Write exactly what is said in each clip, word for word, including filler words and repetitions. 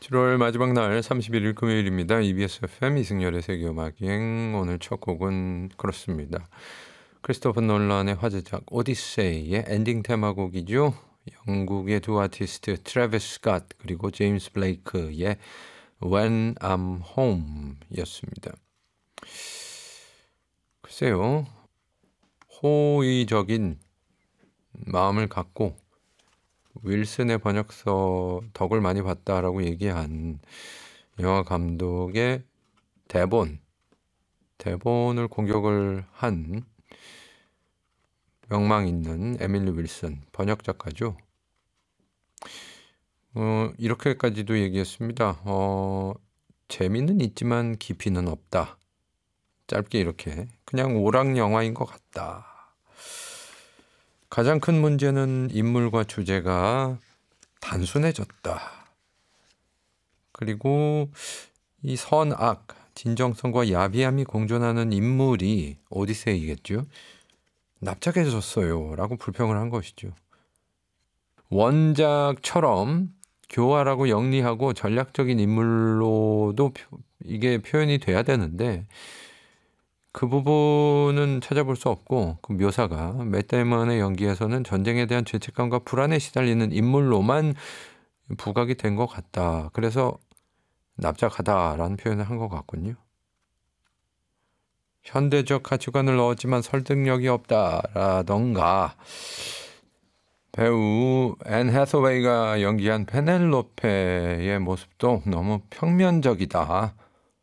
칠월 마지막 날 삼십일 일 금요일입니다. 이비에스 에프엠 이승열의 세계음악여행. 오늘 첫 곡은 그렇습니다. 크리스토퍼 놀란의 화제작 오디세이의 엔딩 테마곡이죠. 영국의 두 아티스트 트래비스 스캇 그리고 제임스 블레이크의 When I'm Home 였습니다. 글쎄요. 호의적인 마음을 갖고 윌슨의 번역서 덕을 많이 봤다라고 얘기한 영화 감독의 대본, 대본을 공격을 한 명망 있는 에밀리 윌슨, 번역 작가죠. 어, 이렇게까지도 얘기했습니다. 어, 재미는 있지만 깊이는 없다. 짧게 이렇게 그냥 오락 영화인 것 같다. 가장 큰 문제는 인물과 주제가 단순해졌다. 그리고 이 선악, 진정성과 야비함이 공존하는 인물이 오디세이겠죠. 납작해졌어요 라고 불평을 한 것이죠. 원작처럼 교활하고 영리하고 전략적인 인물로도 이게 표현이 돼야 되는데 그 부분은 찾아볼 수 없고 그 묘사가 맷 데이먼의 연기에서는 전쟁에 대한 죄책감과 불안에 시달리는 인물로만 부각이 된 것 같다. 그래서 납작하다라는 표현을 한 것 같군요. 현대적 가치관을 넣었지만 설득력이 없다라던가 배우 앤 해서웨이가 연기한 페넬로페의 모습도 너무 평면적이다.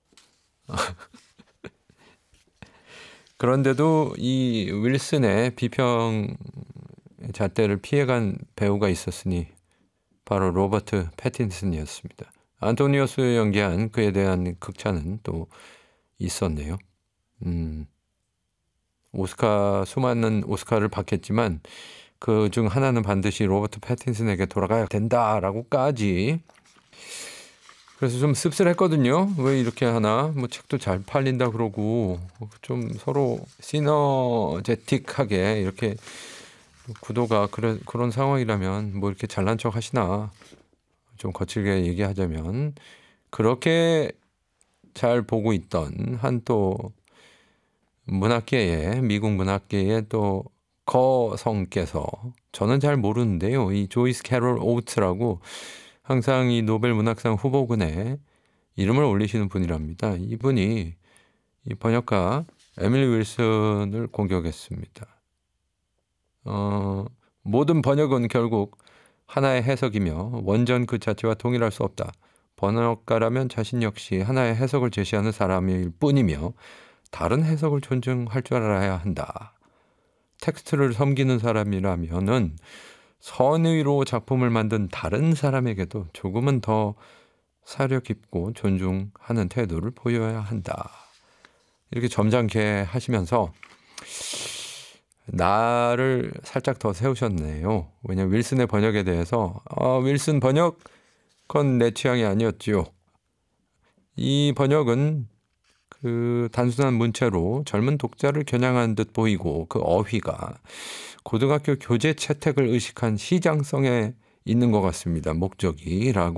그런데도 이 윌슨의 비평 잣대를 피해간 배우가 있었으니 바로 로버트 패틴슨이었습니다. 안토니오스 연기한 그에 대한 극찬은 또 있었네요. 음, 오스카 수많은 오스카를 받겠지만 그 중 하나는 반드시 로버트 패틴슨에게 돌아가야 된다라고까지. 그래서 좀 씁쓸했거든요. 왜 이렇게 하나? 뭐 책도 잘 팔린다 그러고 좀 서로 시너제틱하게 이렇게 구도가 그래, 그런 상황이라면 뭐 이렇게 잘난 척 하시나. 좀 거칠게 얘기하자면 그렇게 잘 보고 있던 한 또 문학계의 미국 문학계의 또 거성께서 저는 잘 모르는데요. 이 조이스 캐롤 오츠라고 항상 이 노벨 문학상 후보군에 이름을 올리시는 분이랍니다. 이분이 이 번역가 에밀리 윌슨을 공격했습니다. 어, 모든 번역은 결국 하나의 해석이며 원전 그 자체와 동일할 수 없다. 번역가라면 자신 역시 하나의 해석을 제시하는 사람일 뿐이며 다른 해석을 존중할 줄 알아야 한다. 텍스트를 섬기는 사람이라면은 선의로 작품을 만든 다른 사람에게도 조금은 더 사려 깊고 존중하는 태도를 보여야 한다. 이렇게 점잖게 하시면서 나를 살짝 더 세우셨네요. 왜냐하면 윌슨의 번역에 대해서 아, 윌슨 번역 그건 내 취향이 아니었죠. 이 번역은 그 단순한 문체로 젊은 독자를 겨냥한 듯 보이고 그 어휘가 고등학교 교재 채택을 의식한 시장성에 있는 것 같습니다. 목적이라고.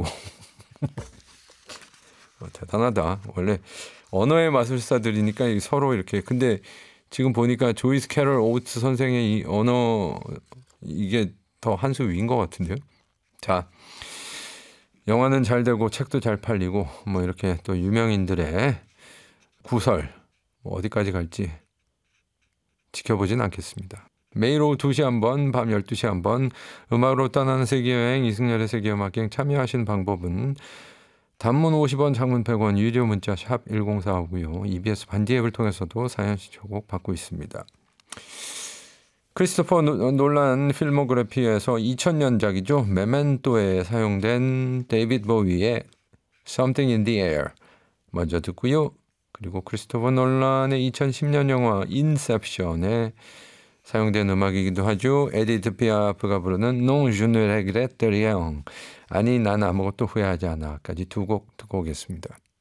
어, 대단하다. 원래 언어의 마술사들이니까 서로 이렇게. 근데 지금 보니까 조이스 캐럴 오츠 선생의 이 언어 이게 더 한 수 위인 것 같은데요. 자, 영화는 잘 되고 책도 잘 팔리고 뭐 이렇게 또 유명인들의 구설 뭐 어디까지 갈지 지켜보진 않겠습니다. 매일 오후 두 시 한 번, 밤 열두 시 한 번 음악으로 떠나는 세계여행 이승열의 세계음악여행 참여하시는 방법은 단문 오십 원, 장문 백 원, 유료 문자 샵 일공사오고요. 이비에스 반디 앱을 통해서도 사연 신청곡 받고 있습니다. 크리스토퍼 놀란 필모그래피에서 이천 년작이죠. 메멘토에 사용된 데이비드 보위의 Something in the Air 먼저 듣고요. 그리고 크리스토퍼 놀란의 이천십 년 영화 인셉션에 사용된 음악이기도 하죠. 에디트 피아프가 부르는 Non je ne regrette rien. 아니 난 아무것도 후회하지 않아까지 두 곡 듣고 오겠습니다.